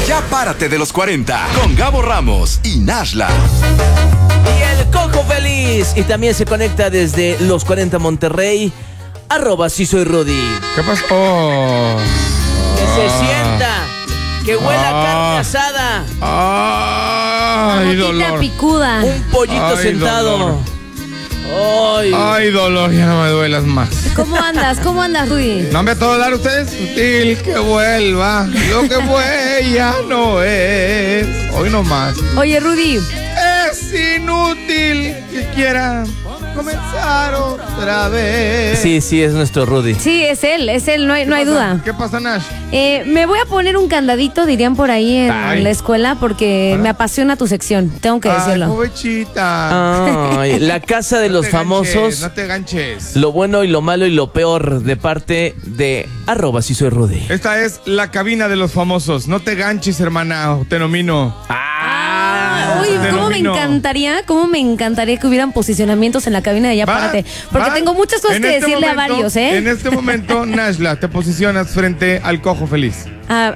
Ya párate de los 40 con Gabo Ramos y Nashla. Y el Cojo Feliz. Y también se conecta desde los 40 Monterrey. @sí soy Rudy. ¿Qué pasó? Que se sienta. Que huela a carne asada. Ay, dolor. Picuda. Un pollito Ay, sentado. dolor. Ay. Ay, dolor, ya no me duelas más. ¿Cómo andas? ¿Cómo andas, Rudy? ¿No me a todo dar ustedes? Sutil, que vuelva. Lo que fue ya no es. Hoy no más. Oye, Rudy. Es inútil que quiera comenzar otra vez. Sí, es nuestro Rudy. Sí, es él, no hay duda. ¿Qué pasa, Nash? Me voy a poner un candadito, dirían por ahí en Ay. la escuela, porque me apasiona tu sección, tengo que Ay, decirlo. covechita. Ay, la casa de los famosos. No te ganches. Lo bueno y lo malo y lo peor de parte de @sí soy Rudy. Esta es la cabina de los famosos. No te ganches, hermana. Te nomino. Uy, Te nomino. cómo me encantaría que hubieran posicionamientos en la cabina de Ya Párate. Porque tengo muchas cosas En que este decirle momento, a varios, ¿eh? En este momento, Nashla, te posicionas frente al Cojo Feliz.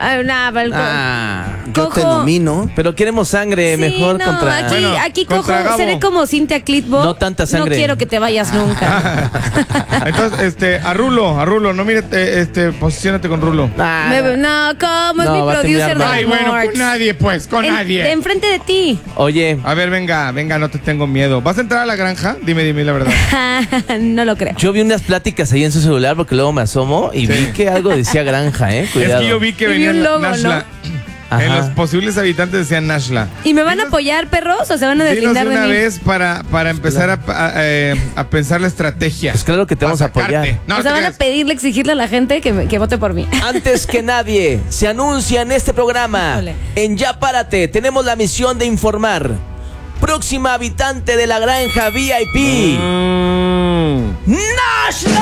Yo te Cojo. nomino. Pero queremos sangre, Sí, mejor no, contra. aquí contra Cojo, Gabo. seré como Cintia Clitbo. No tanta sangre. No quiero que te vayas nunca. Entonces, a Rulo, no mire, posiciónate con Rulo. Ah, No, ¿cómo? Es No, mi va a producer terminar de mal. Ay, bueno, con nadie, pues, con nadie. Enfrente de ti. Oye, A ver, venga, no te tengo miedo. ¿Vas a entrar a la granja? Dime la verdad. No lo creo. yo vi unas pláticas ahí en su celular porque luego me asomo y vi que algo decía granja, cuidado. Es que yo vi que Y vi venía un logo, Nashla. Ajá. En los posibles habitantes decían Nashla. ¿Y me van a apoyar, perros? ¿O se van a Dinos deslindar de de una mí? vez para empezar a pensar la estrategia. Pues claro que te vamos a sacarte. apoyar. No, O sea, te van a creas. pedirle, exigirle a la gente que vote por mí. Antes que nadie, se anuncia en este programa. Híjole. En Ya Párate, tenemos la misión de informar. Próxima habitante de la granja VIP. ¡Nashla!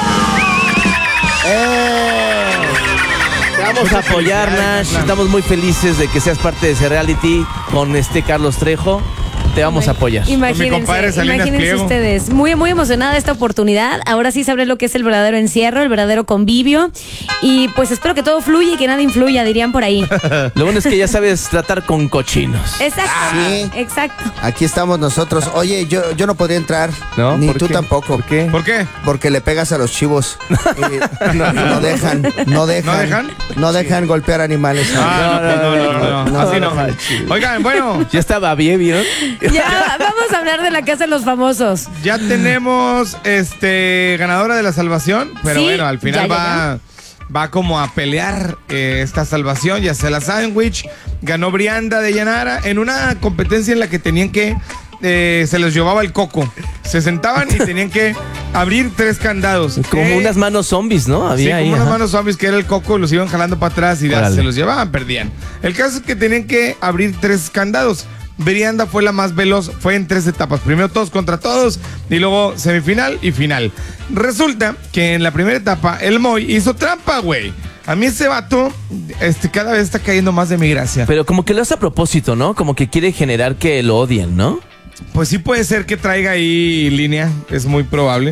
Te vamos a apoyar, Nash. Estamos muy felices de que seas parte de ese reality con Carlos Trejo. Te vamos a apoyar. compadre Salinas Imagínense Pliego. ustedes. Muy, muy emocionada de esta oportunidad. Ahora sí sabré lo que es el verdadero encierro, el verdadero convivio. Y pues espero que todo fluya y que nada influya, dirían por ahí. Lo bueno es que ya sabes tratar con cochinos. Exacto. Sí. Exacto. Aquí estamos nosotros. Oye, yo no podría entrar. ¿No? Ni ¿Por tú qué? tampoco. ¿Por qué? ¿Por qué? Porque le pegas a los chivos. No dejan. ¿No dejan? No dejan golpear animales. No. Así no. Oigan, bueno, Ya estaba bien, ¿vieron? Ya vamos a hablar de la casa de los famosos. ya tenemos ganadora de la salvación, pero Sí, bueno, al final ya. va como a pelear esta salvación, ya sea la sándwich. Ganó Brianda de Llanara en una competencia en la que tenían que se les llevaba el coco. Se sentaban y tenían que abrir 3 candados. Como unas manos zombies, ¿no? Sí, Había ahí. como unas ajá. manos zombies que era el coco, los iban jalando para atrás y ya Órale. se los llevaban, perdían. El caso es que tenían que abrir 3 candados. Brianda fue la más veloz, fue en 3 etapas. Primero todos contra todos y luego semifinal y final. Resulta que en la primera etapa el Moy hizo trampa, güey. A mí ese vato cada vez está cayendo más de mi gracia. Pero como que lo hace a propósito, ¿no? Como que quiere generar que lo odien, ¿no? Pues sí puede ser que traiga ahí línea, es muy probable.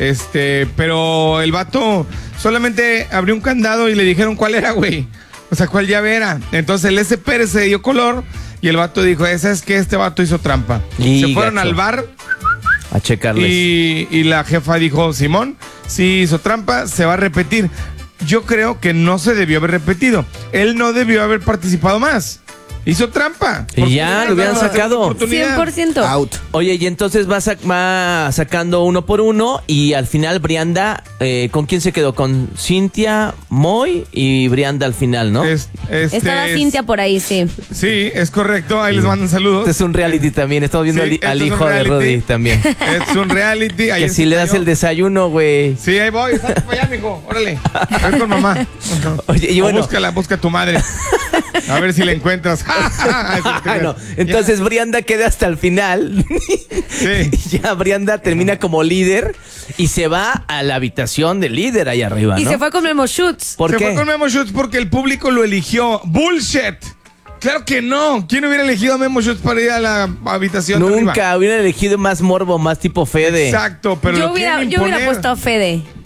Pero el vato solamente abrió un candado y le dijeron cuál era, güey. O sea, cuál llave era. Entonces el SP se dio color y el vato dijo, esa es que este vato hizo trampa. Y se fueron gacho. al bar A checarles. y la jefa dijo, Simón, si hizo trampa, se va a repetir. Yo creo que no se debió haber repetido. Él no debió haber participado más. Hizo trampa. Y ya, lo hubieran Dado la sacado. oportunidad. 100%. Out. Oye, y entonces va sacando uno por uno y al final Brianda, ¿con quién se quedó? Con Cintia, Moy y Brianda al final, ¿no? Está la Cintia por ahí, sí. Sí, es correcto. Ahí les mandan saludos. Este es un reality también. Estamos viendo Sí, al esto es un hijo de reality. Roddy también. Es un reality. Ahí Que si le das el desayuno, güey. Sí, ahí voy. Sácate para allá, mijo. Órale. Ven con mamá. Oye, y O bueno. busca a tu madre. A ver si la encuentras. Ah, no. Entonces Brianda queda hasta el final. Sí. Y ya Brianda termina como líder y se va a la habitación del líder ahí arriba, Y ¿no? se fue con Memo Schutz. ¿Por Se qué? fue con Memo Schutz porque el público lo eligió. ¡Bullshit! Claro que no. ¿Quién hubiera elegido a Memo Schutz para ir a la habitación de arriba? Nunca hubiera elegido más morbo, más tipo Fede. Exacto, pero Yo lo quieren hubiera imponer. puesto a Fede.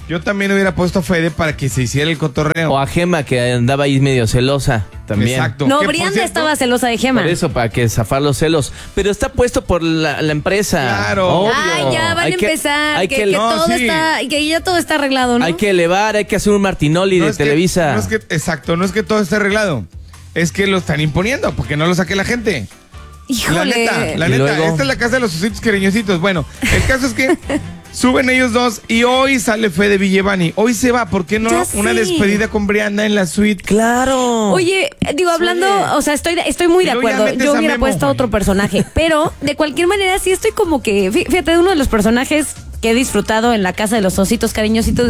Yo también hubiera puesto a Fede para que se hiciera el cotorreo. O a Gema, que andaba ahí medio celosa también. Exacto. No, Que, por Brianda cierto, estaba celosa de Gema. Por eso, para que zafar los celos. Pero está puesto por la empresa. Claro. Obvio. Ay, ya van a empezar. hay que no, todo sí. está, que ya todo está arreglado, ¿no? Hay que elevar, hay que hacer un Martinoli no de es que- Televisa. no es que, exacto, no es que todo esté arreglado. Es que lo están imponiendo, porque no lo saque la gente. Híjole. La Y neta, luego- esta es la casa de los ositos cariñositos. Bueno, el caso es que suben ellos dos y hoy sale Fede Villevani. Hoy se va, ¿por qué no? Ya sé. Una despedida con Brianda en la suite. Claro. Oye, digo, hablando, o sea, estoy muy Y de luego ya acuerdo. metes Yo a hubiera Memo, puesto güey. otro personaje, pero de cualquier manera sí estoy como que, fíjate, uno de los personajes que he disfrutado en la casa de los ositos cariñositos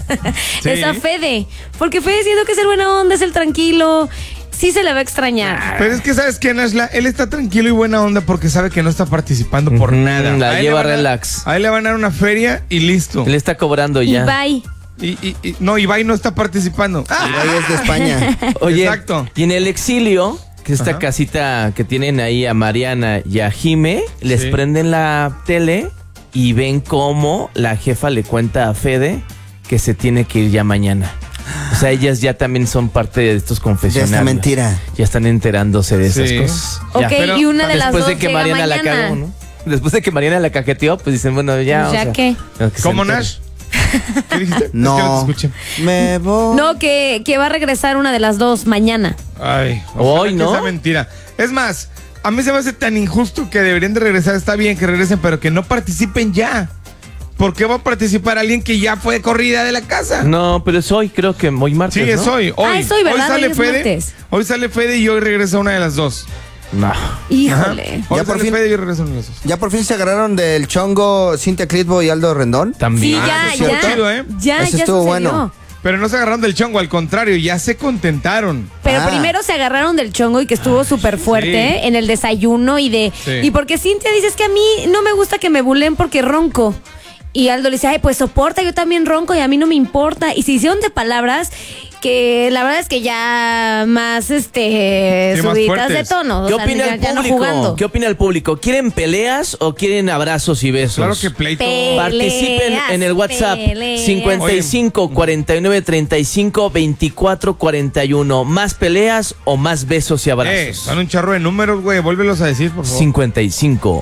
es a Fede, porque Fede siento que es el buena onda, es el tranquilo, sí se le va a extrañar. Pero es que, ¿sabes qué, Nashla? Él está tranquilo y buena onda porque sabe que no está participando por Ujú, nada. la A él lleva le van a- relax. A él le van a dar una feria y listo. Él está cobrando Y ya. bye. No, Ibai no está participando. Ibai es de España. Oye, Exacto. y en el exilio, que es esta Ajá. casita que tienen ahí a Mariana y a Jime, les Sí. prenden la tele y ven cómo la jefa le cuenta a Fede que se tiene que ir ya mañana. O sea, ellas ya también son parte de estos De confesionarios. esta mentira. Ya están enterándose de esas Sí. cosas. Ok, Ya. pero y una de las Después dos de que llega Mariana la mañana. cagó, ¿no? Después de que Mariana la cajeteó, pues dicen, bueno, ya. Pues o ya sea, qué. que se ¿Cómo, entere. Nash? ¿Qué dijiste? Es que No. no te escuché. Me voy. No, que va a regresar una de las dos mañana. Ay, Hoy, ojalá que ¿no? sea mentira. Es más, a mí se me hace tan injusto que deberían de regresar. Está bien que regresen, pero que no participen ya. ¿Por qué va a participar alguien que ya fue corrida de la casa? No, pero es hoy, creo que hoy martes. Sí, es ¿no? hoy. Es hoy, ¿verdad? sale Hoy es Fede. martes. Hoy sale Fede y hoy regresa una de las dos. No. Híjole. Hoy Ya por sale fin. Fede y hoy regresa una de las dos. Ya por fin se agarraron del chongo Cintia Clitbo y Aldo Rendón. Sí, También. ya, eso estuvo ya. chido, ¿eh? Ya, Eso ya estuvo sucedió. bueno. Pero no se agarraron del chongo, al contrario, ya se contentaron. Pero Ah. primero se agarraron del chongo y que estuvo súper fuerte sí. en el desayuno y de... Sí. Y porque Cintia dice, es que a mí no me gusta que me bulen porque ronco. Y Aldo le dice, ay, pues soporta, yo también ronco y a mí no me importa. Y se hicieron de palabras que la verdad es que ya más más subiditas de fuertes. tono. ¿Qué o sea, opina ya, el ya no público? jugando. ¿Qué opina el público? ¿Quieren peleas o quieren abrazos y besos? Claro que pleito. Participen en el WhatsApp Peleas. 55 49 35 24 41. ¿Más peleas o más besos y abrazos? Son un charro de números, güey. Vuélvelos a decir, por favor. 55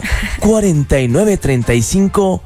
49 35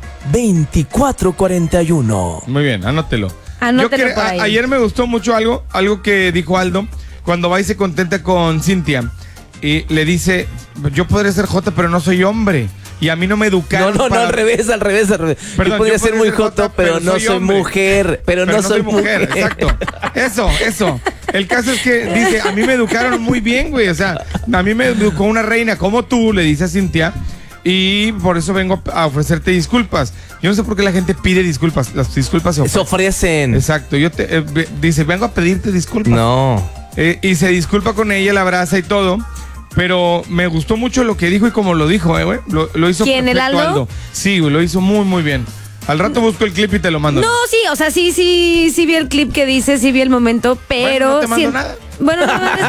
24 41. Muy bien, anótelo. Anótelo por ahí. Ayer me gustó mucho algo que dijo Aldo cuando va y se contenta con Cintia y le dice, yo podré ser jota, pero no soy hombre. Y a mí no me educaron. No, para- al revés. Perdón, Yo podría ser muy joto, pero no soy hombre. mujer. Pero no soy mujer. Exacto. Eso. El caso es que dice, a mí me educaron muy bien, güey. O sea, a mí me educó una reina como tú, le dice a Cintia. Y por eso vengo a ofrecerte disculpas. Yo no sé por qué la gente pide disculpas. Las disculpas se Se ofrecen. ofrecen. Exacto. Dice, vengo a pedirte disculpas. No. Y se disculpa con ella, la abraza y todo. Pero me gustó mucho lo que dijo y como lo dijo, güey. Lo hizo ¿Quién, el perfecto, Aldo? Sí, güey, lo hizo muy, muy bien. Al rato busco el clip y te lo mando. No, sí, o sea, sí vi el clip que dice, sí vi el momento, pero... Bueno, no te mando sí- nada. Bueno, no me mandes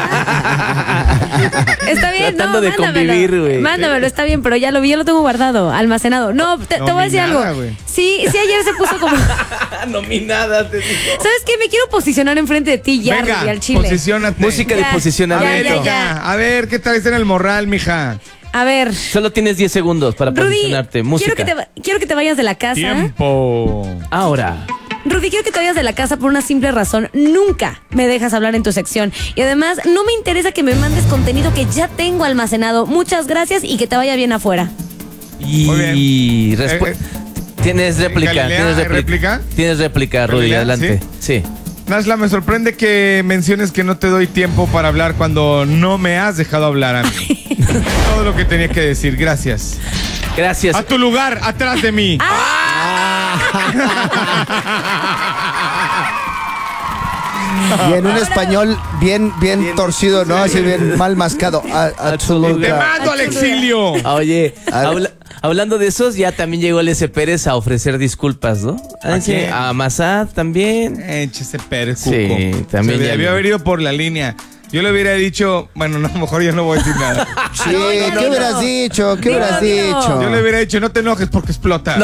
nada. Está bien, Tratando no, de mándamelo. convivir, güey. Mándamelo, está bien, pero ya lo tengo guardado, almacenado. No, te No voy a vi decir nada, algo. güey. Sí, ayer se puso como... Nominada, te digo. ¿Sabes qué? Me quiero posicionar enfrente de ti ya, Venga, Rudy, al chile. posiciónate. Música de Ya, posicionamiento. ya. A ver, ¿qué traes en el morral, mija? A ver, Solo tienes 10 segundos para Rudy, posicionarte. Música. quiero que te vayas de la casa. Tiempo. Ahora. Rudy, quiero que te vayas de la casa por una simple razón. Nunca me dejas hablar en tu sección. Y además, no me interesa que me mandes contenido que ya tengo almacenado. Muchas gracias y que te vaya bien afuera. Muy Y bien. tienes réplica. Galilea, Tienes ¿hay réplica? Tienes réplica, Rudy. Galilea, Adelante. Sí. Nashla, me sorprende que menciones que no te doy tiempo para hablar cuando no me has dejado hablar a mí. Todo lo que tenía que decir, gracias. Gracias. A tu lugar, atrás de mí. Y en un español bien torcido, ¿no? Así bien mal mascado. Te Absoluta. mando al exilio. Oye, A ver. hablando de esos, ya también llegó el S. Pérez a ofrecer disculpas, ¿no? ¿A quién? A Massad también. Échese Pérez, Sí, Cuco. también Se ya debió vi. haber ido por la línea. Yo le hubiera dicho, bueno, no, a lo mejor yo no voy a decir nada. Sí, ¿qué hubieras dicho? ¿Qué hubieras Dilo. dicho? Yo le hubiera dicho, no te enojes porque explota.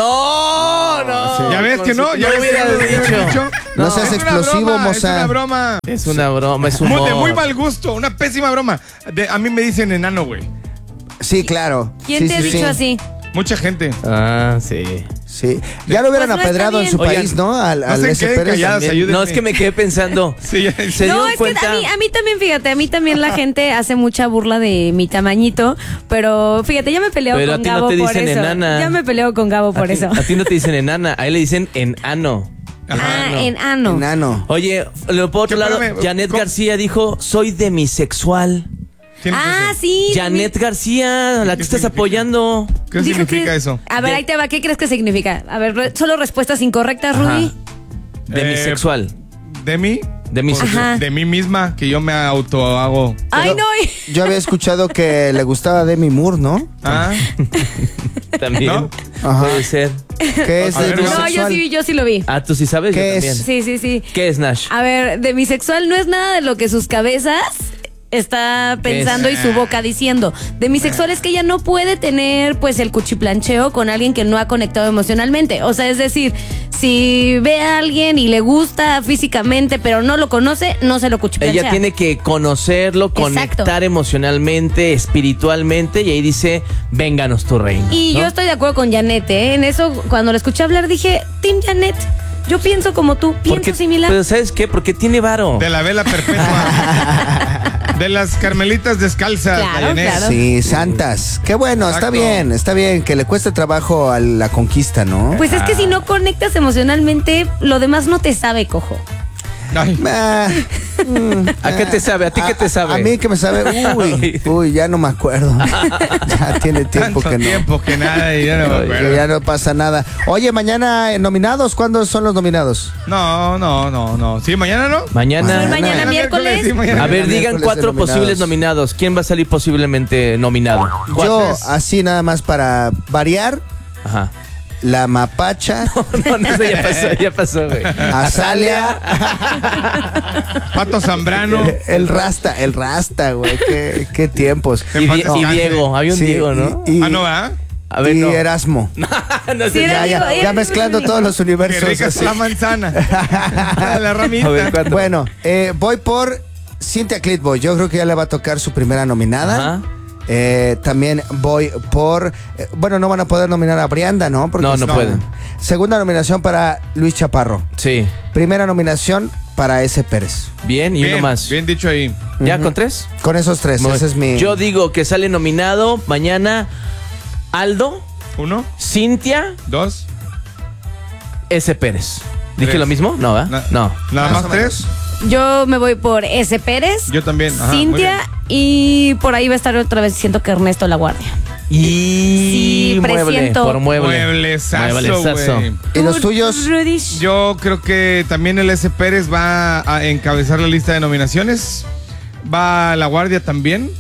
No. ¿Ya ves que no? ¿Ya ves que no le hubiera dicho? No seas Es una explosivo, broma, moza. Es una broma. Es una broma, es humor. De muy mal gusto, una pésima broma. A mí me dicen enano, güey. Sí, claro. ¿Quién te ha dicho así? Mucha gente. Ah, sí. Sí. Ya lo hubieran Pues no está apedrado en bien. su Oigan, país, ¿no? Al se S. queden Pérez. calladas, también. ayúdenme. No, es que me quedé pensando. Sí, ya- ¿Se No, dieron es que cuenta? a mí también, fíjate, a mí también la gente hace mucha burla de mi tamañito, pero fíjate, ya me peleo Pero con a ti no Gabo te por dicen eso. enana. Ya me peleo con Gabo por a ti, eso. A ti no te dicen enana, a él le dicen enano. Enano. Enano. Oye, por otro ¿Qué, lado, espérame, Janet ¿cómo? García dijo, soy demisexual. ¿Quién es Ah, ese? sí. Janet García, la que ¿Qué estás significa? apoyando. ¿Qué Dijo significa que- eso? A ver, ahí te va. ¿Qué crees que significa? A ver, solo respuestas incorrectas, Ajá. Rudy. Demisexual. ¿De mí? Ajá. De mí misma, que yo me auto hago. Ay, no. Yo había escuchado que le gustaba Demi Moore, ¿no? Ah, También. ¿No? Ajá. Puede ser. ¿Qué es A ver, demisexual? No, yo sí lo vi. Ah, tú sí sabes, yo ¿Qué también. es? Sí. ¿Qué es Nash? A ver, demisexual no es nada de lo que sus cabezas está pensando y su boca diciendo. Demisexual es que ella no puede tener pues el cuchiplancheo con alguien que no ha conectado emocionalmente. O sea, es decir, si ve a alguien y le gusta físicamente pero no lo conoce, no se lo cuchiplanchea. Ella tiene que conocerlo, conectar Exacto. emocionalmente, espiritualmente, y ahí dice, vénganos tu reino. Y ¿no? yo estoy de acuerdo con Janet, ¿eh? En eso, cuando la escuché hablar, dije, Team Janet, yo pienso como tú, pienso Porque, similar. pero ¿sabes qué? Porque tiene varo. de la vela perpetua. De las carmelitas descalzas, Claro, Dayanés. claro. Sí, santas. Qué bueno, Exacto. está bien que le cueste trabajo a la conquista, ¿no? Pues es que si no conectas emocionalmente, lo demás no te sabe, cojo. Ay, Ah, ¿A qué te sabe? ¿A ti qué te sabe? A mí que me sabe, uy, ya no me acuerdo. Ya tiene tiempo tanto que no. tiempo que nada y ya no me Que acuerdo. ya no pasa nada. Oye, mañana nominados, ¿cuándo son los nominados? No. ¿Sí, mañana no? Mañana. Mañana miércoles. Sí, mañana. A ver, digan Miércoles de 4 nominados. posibles nominados. ¿Quién va a salir posiblemente nominado? Yo, así nada más para variar, Ajá. la mapacha, No, eso ya pasó, güey. Azalea, Pato Zambrano. el rasta, güey, qué tiempos. Y, y Diego, había un Sí, Diego, ¿no? y- Ah, no, ¿verdad? A ver, y no. Erasmo. No sé. Sí, era Ya Diego, mezclando todos los Qué universos. rica es así. la manzana. La ramita. A ver, ¿cuánto? Bueno, voy por Cynthia Clitboy. Yo creo que ya le va a tocar su primera nominada. Ajá. También voy por... bueno, no van a poder nominar a Brianda, ¿no? Porque No pueden. Segunda nominación para Luis Chaparro. Sí. Primera nominación para S. Pérez. Bien, y uno más. Bien dicho ahí. ¿Ya con 3? Con esos tres, ese es mi... Yo digo que sale nominado mañana Aldo, 1, Cintia, 2, S. Pérez. ¿Dije 3. lo mismo? No, ¿verdad? No. Nada Más más o 3. Yo me voy por S. Pérez. Yo también. Ajá, muy Cintia bien. y por ahí va a estar otra vez siento que Ernesto La Guardia. Y Sí, mueble, presiento. por mueble. Mueblezazo, Mueblezazo. güey. ¿Y los tuyos? Rudy. Yo creo que también el S. Pérez va a encabezar la lista de nominaciones. Va a La Guardia también.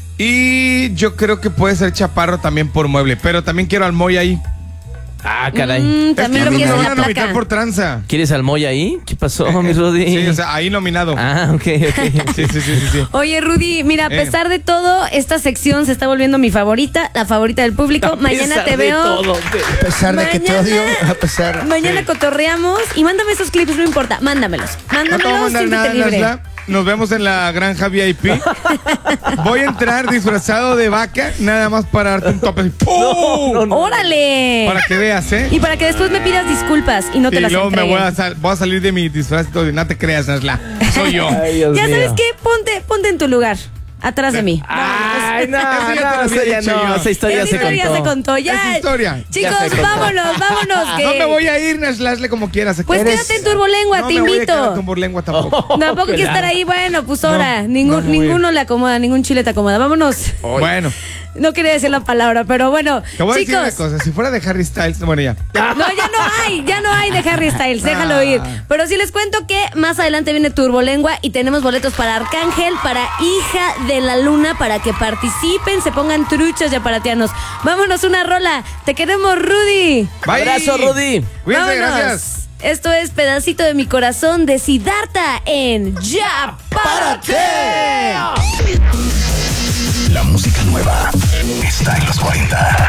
Y yo creo que puede ser Chaparro también por mueble. Pero también quiero al Moy ahí. Ah, caray. También es lo que quiero no en van la a nominar placa. por tranza. ¿Quieres al Moy ahí? ¿Qué pasó, mi Rudy? Sí, o sea, ahí nominado. Ah, ok. Sí. Oye, Rudy, mira, a pesar de todo, esta sección se está volviendo mi favorita, la favorita del público. Mañana te veo. A pesar de que te Mañana- odio, a pesar... Mañana cotorreamos y mándame esos clips, no importa, mándamelos. No te voy a Mándamelos, mandar nada, siéntete libre. Nasla. Nos vemos en la granja VIP. Voy a entrar disfrazado de vaca, nada más para darte un tope. así, ¡pum! ¡Órale! Para que veas, ¿eh? Y para que después me pidas disculpas y no te y las luego me entregue. voy a salir de mi disfraz y todo, y no te creas, Nasla. Soy yo. Ay, Dios Ya mío. sabes qué, ponte en tu lugar, atrás de mí. Ay, no, Eso ya te lo había esa ya dicho no, yo. esa historia Esa se historia contó. se contó, ya. Es historia. Chicos, Ya se contó. vámonos. Que... No me voy a ir, Nasla, hazle como quieras. Pues Eres- quédate en Turbolengua, no te me voy a quedar invito. con burlengua tampoco. Tampoco hay que estar ahí, bueno, pues ahora. Ninguno le acomoda, ningún chile te acomoda. Vámonos. Bueno, No quería decir la palabra, pero bueno. te voy a decir Chicos, una cosa. Si fuera de Harry Styles, bueno, ya. no, ya no hay de Harry Styles, déjalo ir. Pero sí les cuento que más adelante viene Turbolengua y tenemos boletos para Arcángel, para Hija de la Luna, para que participen, se pongan truchos y aparatianos. Vámonos una rola. Te queremos, Rudy. Bye. Abrazo, Rudy. Cuídense, Vámonos. gracias. Esto es Pedacito de mi Corazón de Siddhartha en Ya Párate. La música nueva está en los 40.